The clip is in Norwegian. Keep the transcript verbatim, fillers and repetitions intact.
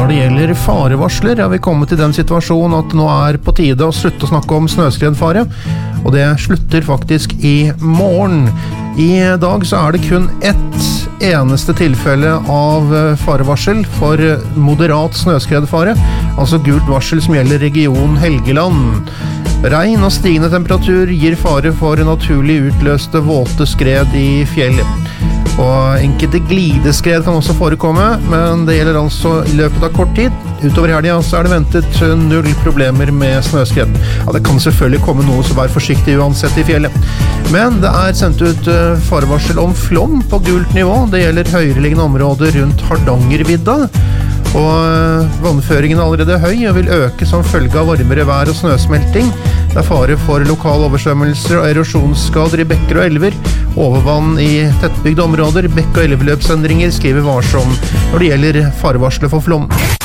Når det gjelder farevarsler har vi kommet til den situasjonen at nå er på tide å slutte å snakke om snøskredfare, og det slutter faktisk i morgen. I dag så er det kun ett eneste tilfelle av farevarsel for moderat snøskredfare, altså gult varsel som gjelder region Helgeland. Regn og stigende temperatur gir fare for naturlig utløste våte skred i fjellet. Og enkelte glideskred kan også forekomme, men det gjelder altså i løpet av kort tid. Utover helgen så er det ventet null problemer med snøskred. Ja, det kan selvfølgelig komme noe, så vær forsiktig uansett i fjellet. Men det er sendt ut farevarsel om flom på gult nivå. Det gjelder høyereliggende områder rundt Hardangervidda. Og vannføringen er allerede høy og vil øke som følge av varmere vær og snøsmelting. Det er fare for lokale oversvømmelser og erosjonsskader i bekker og elver, overvann i tettbygde områder, bekk- og elveløpsendringer skriver varsom når det gjelder farevarslet for flom.